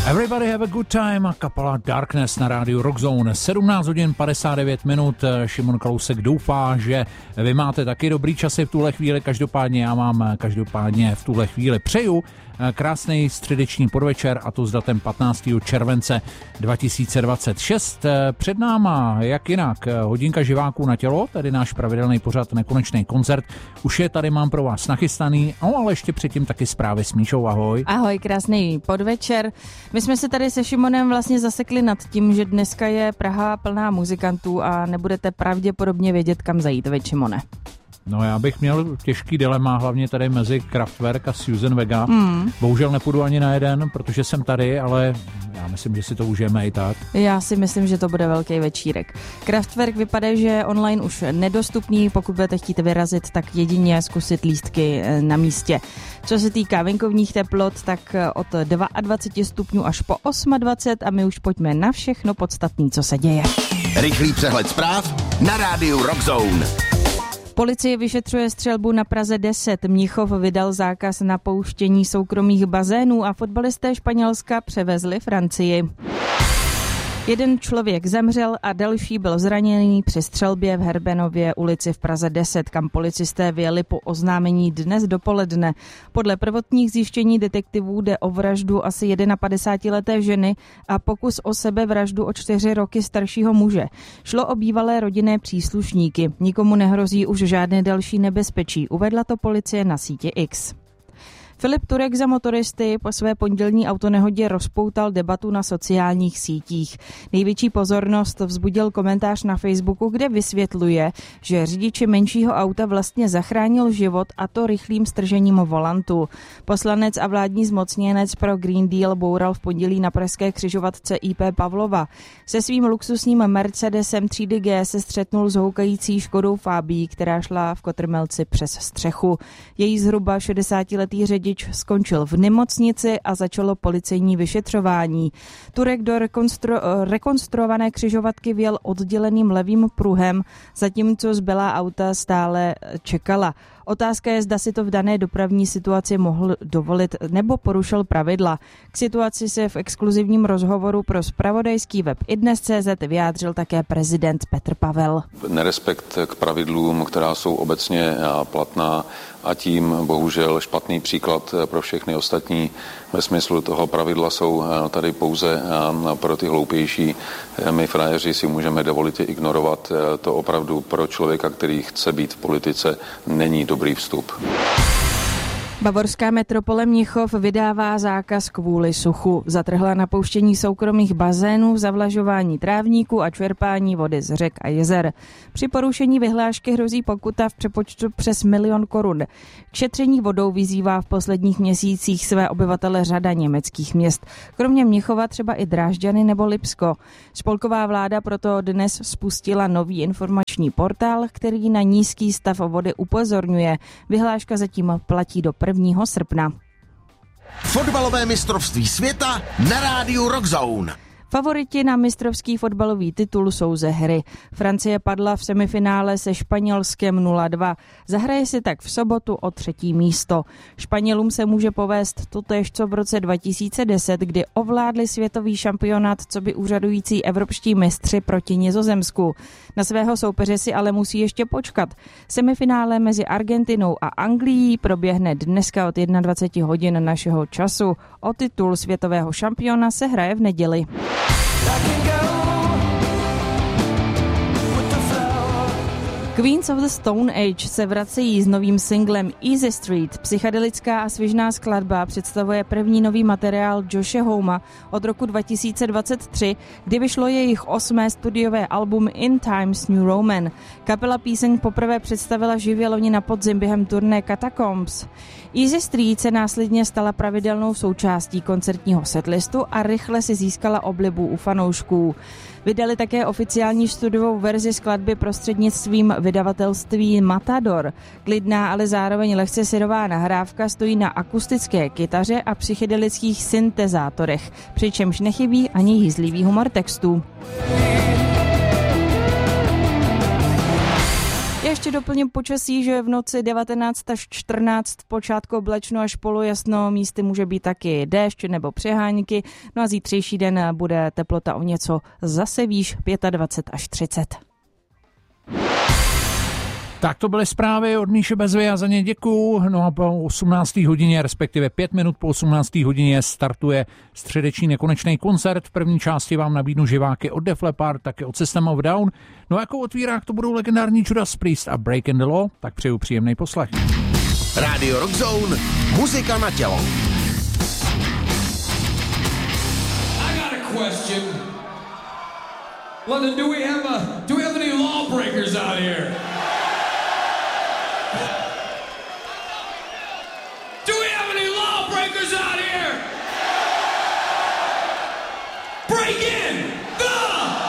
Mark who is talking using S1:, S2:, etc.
S1: Everybody have a good time a kapela Darkness na rádiu Rockzone. 17 hodin 59 minut. Šimon Kalousek doufá, že vy máte taky dobrý časy v tuhle chvíli. Každopádně já mám v tuhle chvíli přeju krásný středeční podvečer, a to s datem 15. července 2026. Před náma, jak jinak, hodinka živáků na tělo, tedy náš pravidelný pořad Nekonečný koncert. Už je tady mám pro vás nachystaný, ale ještě předtím taky zprávy s Míšou. Ahoj.
S2: Ahoj, krásný podvečer. My jsme se tady se Šimonem vlastně zasekli nad tím, že dneska je Praha plná muzikantů a nebudete pravděpodobně vědět, kam zajít, veď, Šimone.
S1: No, já bych měl těžký dilema, hlavně tady mezi Kraftwerk a Susan Vega. Bohužel nepůjdu ani na jeden, protože jsem tady, ale já myslím, že si to užijeme i tak.
S2: Já si myslím, že to bude velký večírek. Kraftwerk vypadá, že je online už nedostupný, pokud budete chtít vyrazit, tak jedině zkusit lístky na místě. Co se týká venkovních teplot, tak od 22 stupňů až po 28 a my už pojďme na všechno podstatné, co se děje.
S3: Rychlý přehled zpráv na rádiu Rockzone.
S2: Policie vyšetřuje střelbu na Praze 10. Mnichov vydal zákaz na pouštění soukromých bazénů a fotbalisté Španělska převezli Francii. Jeden člověk zemřel a další byl zraněný při střelbě v Herbenově ulici v Praze 10, kam policisté vyjeli po oznámení dnes dopoledne. Podle prvotních zjištění detektivů jde o vraždu asi 51leté ženy a pokus o sebevraždu o 4 roky staršího muže. Šlo o bývalé rodinné příslušníky. Nikomu nehrozí už žádné další nebezpečí, uvedla to policie na síti X. Filip Turek za motoristy po své pondělní autonehodě rozpoutal debatu na sociálních sítích. Největší pozornost vzbudil komentář na Facebooku, kde vysvětluje, že řidiči menšího auta vlastně zachránil život, a to rychlým stržením volantu. Poslanec a vládní zmocněnec pro Green Deal boural v pondělí na pražské křižovatce IP Pavlova. Se svým luxusním Mercedesem třídy G se střetnul s houkající Škodou Fabii, která šla v Kotrmelci přes střechu. Její zhruba 60letý řidič skončil v nemocnici a začalo policejní vyšetřování. Turek do rekonstruované křižovatky vjel odděleným levým pruhem, zatímco zbylá auta stále čekala. Otázka je, zda si to v dané dopravní situaci mohl dovolit nebo porušil pravidla. K situaci se v exkluzivním rozhovoru pro zpravodajský web iDnes.cz vyjádřil také prezident Petr Pavel.
S4: Nerespekt k pravidlům, která jsou obecně platná, a tím bohužel špatný příklad pro všechny ostatní. Ve smyslu toho pravidla jsou tady pouze pro ty hloupější. My frajeři si můžeme dovolit je ignorovat. To opravdu pro člověka, který chce být v politice, není dobrý vstup.
S2: Bavorská metropole Mnichov vydává zákaz kvůli suchu. Zatrhla napouštění soukromých bazénů, zavlažování trávníků a čerpání vody z řek a jezer. Při porušení vyhlášky hrozí pokuta v přepočtu přes 1 000 000 korun. K šetření vodou vyzývá v posledních měsících své obyvatele řada německých měst. Kromě Mnichova třeba i Drážďany nebo Lipsko. Spolková vláda proto dnes spustila nový informační portál, který na nízký stav vody upozorňuje. Vyhláška zatím platí do 1. srpna.
S3: Fotbalové mistrovství světa na rádiu Rockzone.
S2: Favoriti na mistrovský fotbalový titul jsou ze hry. Francie padla v semifinále se Španělskem 0-2. Zahraje si tak v sobotu o 3. místo. Španělům se může povést totéž co v roce 2010, kdy ovládli světový šampionát coby úřadující evropští mistři proti Nizozemsku. Na svého soupeře si ale musí ještě počkat. Semifinále mezi Argentinou a Anglií proběhne dneska od 21 hodin našeho času. O titul světového šampiona se hraje v neděli. Queens of the Stone Age se vracejí s novým singlem Easy Street. Psychedelická a svižná skladba představuje první nový materiál Joshe Homea od roku 2023, kdy vyšlo jejich 8. studiové album In Times New Roman. Kapela píseň poprvé představila živě loni na podzim během turné Catacombs. Easy Street se následně stala pravidelnou součástí koncertního setlistu a rychle si získala oblibu u fanoušků. Vydali také oficiální studiovou verzi skladby prostřednictvím vydavatelství Matador. Klidná, ale zároveň lehce syrová nahrávka stojí na akustické kytaře a psychedelických syntezátorech, přičemž nechybí ani jízlivý humor textů. Ještě doplním počasí, že v noci 19 až 14 v počátku oblečno až polojasno, místy může být taky déšť nebo přehánky. No a zítřejší den bude teplota o něco zase výš 25 až 30.
S1: Tak to byly zprávy od Míše Bezvy a za ně děkuju. No a po 18. hodině, respektive 5 minut po 18. hodině startuje středeční nekonečný koncert. V první části vám nabídnu živáky od Def Leppard, taky od System of Down. No a jako otvírák to budou legendární Judas Priest a Breaking the Law, tak přeju příjemný poslech.
S3: Radio Rock Zone, muzika na tělo.
S5: I got a question. London, do we have any lawbreakers?